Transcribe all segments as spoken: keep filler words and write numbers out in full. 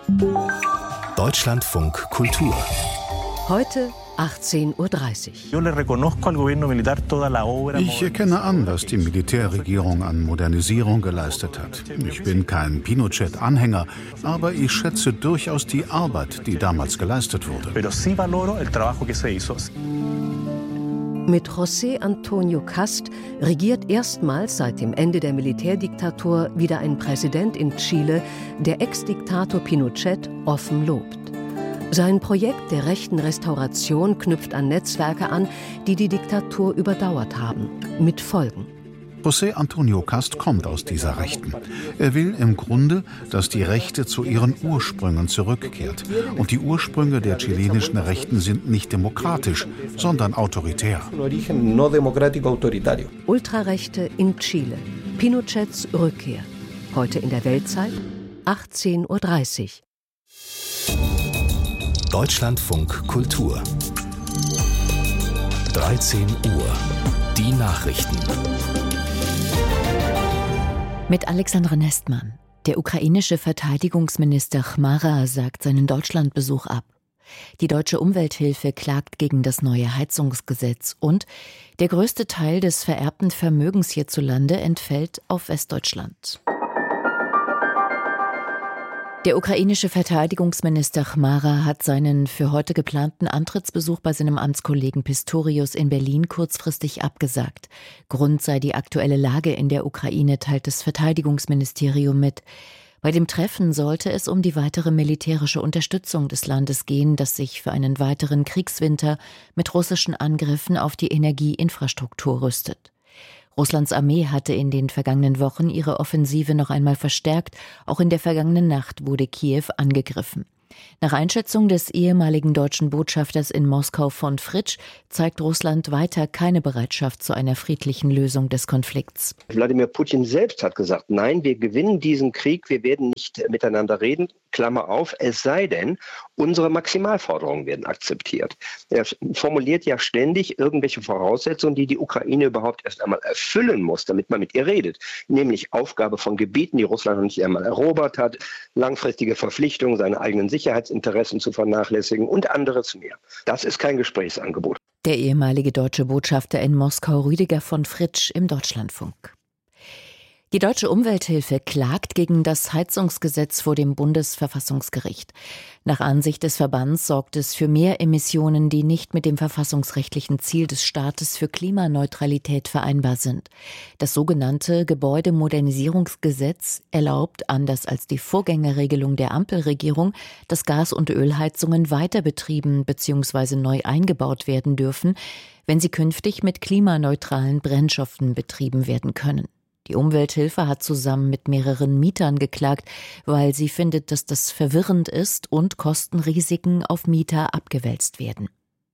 Deutschlandfunk Kultur. Heute achtzehn Uhr dreißig. Ich erkenne an, was die Militärregierung an Modernisierung geleistet hat. Ich bin kein Pinochet-Anhänger, aber ich schätze durchaus die Arbeit, die damals geleistet wurde. Mit José Antonio Cast regiert erstmals seit dem Ende der Militärdiktatur wieder ein Präsident in Chile, der Ex-Diktator Pinochet offen lobt. Sein Projekt der rechten Restauration knüpft an Netzwerke an, die die Diktatur überdauert haben, mit Folgen. José Antonio Cast kommt aus dieser Rechten. Er will im Grunde, dass die Rechte zu ihren Ursprüngen zurückkehrt. Und die Ursprünge der chilenischen Rechten sind nicht demokratisch, sondern autoritär. Ultrarechte in Chile. Pinochets Rückkehr. Heute in der Weltzeit, achtzehn Uhr dreißig. Deutschlandfunk Kultur. dreizehn Uhr. Die Nachrichten. Mit Alexandra Nestmann. Der ukrainische Verteidigungsminister Chmara sagt seinen Deutschlandbesuch ab. Die Deutsche Umwelthilfe klagt gegen das neue Heizungsgesetz und der größte Teil des vererbten Vermögens hierzulande entfällt auf Westdeutschland. Der ukrainische Verteidigungsminister Chmara hat seinen für heute geplanten Antrittsbesuch bei seinem Amtskollegen Pistorius in Berlin kurzfristig abgesagt. Grund sei die aktuelle Lage in der Ukraine, teilt das Verteidigungsministerium mit. Bei dem Treffen sollte es um die weitere militärische Unterstützung des Landes gehen, das sich für einen weiteren Kriegswinter mit russischen Angriffen auf die Energieinfrastruktur rüstet. Russlands Armee hatte in den vergangenen Wochen ihre Offensive noch einmal verstärkt. Auch in der vergangenen Nacht wurde Kiew angegriffen. Nach Einschätzung des ehemaligen deutschen Botschafters in Moskau von Fritsch zeigt Russland weiter keine Bereitschaft zu einer friedlichen Lösung des Konflikts. Wladimir Putin selbst hat gesagt, nein, wir gewinnen diesen Krieg, wir werden nicht miteinander reden, Klammer auf, es sei denn, unsere Maximalforderungen werden akzeptiert. Er formuliert ja ständig irgendwelche Voraussetzungen, die die Ukraine überhaupt erst einmal erfüllen muss, damit man mit ihr redet. Nämlich Aufgabe von Gebieten, die Russland noch nicht einmal erobert hat, langfristige Verpflichtungen, seine eigenen Sicherheitsinteressen zu vernachlässigen und anderes mehr. Das ist kein Gesprächsangebot. Der ehemalige deutsche Botschafter in Moskau Rüdiger von Fritsch im Deutschlandfunk. Die Deutsche Umwelthilfe klagt gegen das Heizungsgesetz vor dem Bundesverfassungsgericht. Nach Ansicht des Verbands sorgt es für mehr Emissionen, die nicht mit dem verfassungsrechtlichen Ziel des Staates für Klimaneutralität vereinbar sind. Das sogenannte Gebäudemodernisierungsgesetz erlaubt, anders als die Vorgängerregelung der Ampelregierung, dass Gas- und Ölheizungen weiter betrieben bzw. neu eingebaut werden dürfen, wenn sie künftig mit klimaneutralen Brennstoffen betrieben werden können. Die Umwelthilfe hat zusammen mit mehreren Mietern geklagt, weil sie findet, dass das verwirrend ist und Kostenrisiken auf Mieter abgewälzt werden.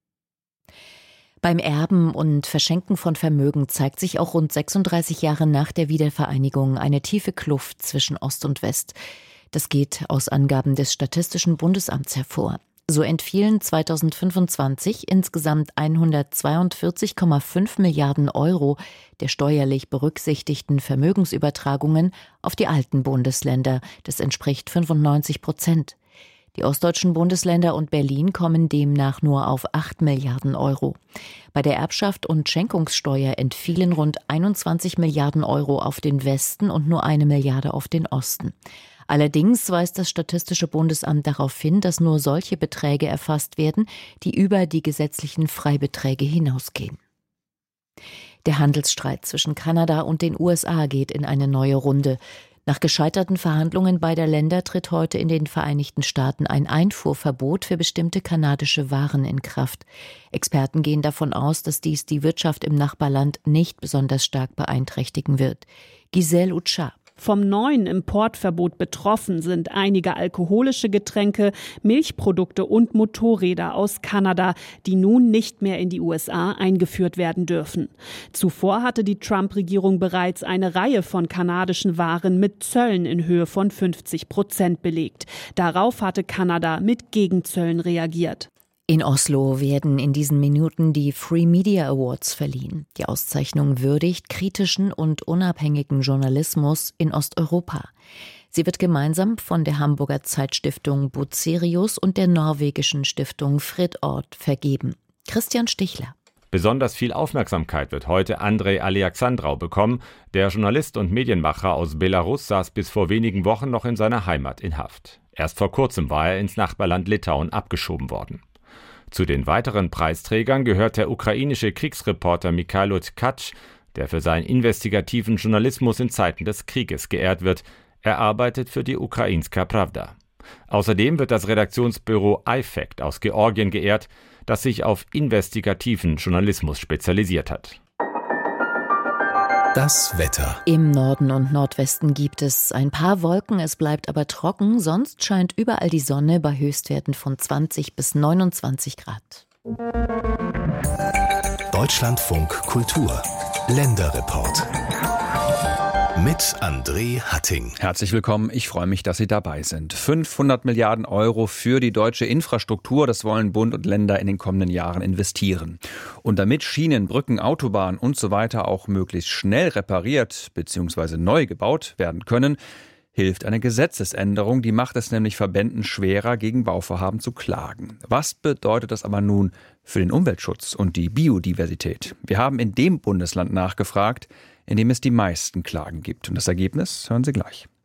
Beim Erben und Verschenken von Vermögen zeigt sich auch rund sechsunddreißig Jahre nach der Wiedervereinigung eine tiefe Kluft zwischen Ost und West. Das geht aus Angaben des Statistischen Bundesamts hervor. So entfielen zweitausendfünfundzwanzig insgesamt hundertzweiundvierzig Komma fünf Milliarden Euro der steuerlich berücksichtigten Vermögensübertragungen auf die alten Bundesländer. Das entspricht fünfundneunzig Prozent. Die ostdeutschen Bundesländer und Berlin kommen demnach nur auf acht Milliarden Euro. Bei der Erbschaft und Schenkungssteuer entfielen rund einundzwanzig Milliarden Euro auf den Westen und nur eine Milliarde auf den Osten. Allerdings weist das Statistische Bundesamt darauf hin, dass nur solche Beträge erfasst werden, die über die gesetzlichen Freibeträge hinausgehen. Der Handelsstreit zwischen Kanada und den U S A geht in eine neue Runde. Nach gescheiterten Verhandlungen beider Länder tritt heute in den Vereinigten Staaten ein Einfuhrverbot für bestimmte kanadische Waren in Kraft. Experten gehen davon aus, dass dies die Wirtschaft im Nachbarland nicht besonders stark beeinträchtigen wird. Giselle Ucha. Vom neuen Importverbot betroffen sind einige alkoholische Getränke, Milchprodukte und Motorräder aus Kanada, die nun nicht mehr in die U S A eingeführt werden dürfen. Zuvor hatte die Trump-Regierung bereits eine Reihe von kanadischen Waren mit Zöllen in Höhe von fünfzig Prozent belegt. Darauf hatte Kanada mit Gegenzöllen reagiert. In Oslo werden in diesen Minuten die Free Media Awards verliehen. Die Auszeichnung würdigt kritischen und unabhängigen Journalismus in Osteuropa. Sie wird gemeinsam von der Hamburger Zeitstiftung Bucerius und der norwegischen Stiftung Friedort vergeben. Christian Stichler. Besonders viel Aufmerksamkeit wird heute Andrei Alexandrau bekommen. Der Journalist und Medienmacher aus Belarus saß bis vor wenigen Wochen noch in seiner Heimat in Haft. Erst vor kurzem war er ins Nachbarland Litauen abgeschoben worden. Zu den weiteren Preisträgern gehört der ukrainische Kriegsreporter Mikhailo Tkach, der für seinen investigativen Journalismus in Zeiten des Krieges geehrt wird. Er arbeitet für die Ukrainska Pravda. Außerdem wird das Redaktionsbüro iFact aus Georgien geehrt, das sich auf investigativen Journalismus spezialisiert hat. Das Wetter. Im Norden und Nordwesten gibt es ein paar Wolken, es bleibt aber trocken, sonst scheint überall die Sonne bei Höchstwerten von zwanzig bis neunundzwanzig Grad. Deutschlandfunk Kultur. Länderreport. Mit André Hatting. Herzlich willkommen, ich freue mich, dass Sie dabei sind. fünfhundert Milliarden Euro für die deutsche Infrastruktur, das wollen Bund und Länder in den kommenden Jahren investieren. Und damit Schienen, Brücken, Autobahnen und so weiter auch möglichst schnell repariert bzw. neu gebaut werden können, hilft eine Gesetzesänderung, die macht es nämlich Verbänden schwerer, gegen Bauvorhaben zu klagen. Was bedeutet das aber nun für den Umweltschutz und die Biodiversität? Wir haben in dem Bundesland nachgefragt, in dem es die meisten Klagen gibt. Und das Ergebnis hören Sie gleich.